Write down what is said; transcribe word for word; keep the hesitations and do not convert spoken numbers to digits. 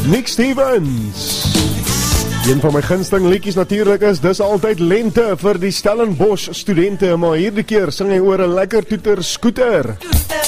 Nick Stevens. Een van my gunsteling liedjies natuurlik is Dis altyd lente vir die Stellenbosch studente, maar hierdie keer sing hy oor 'n lekker toeter skooter.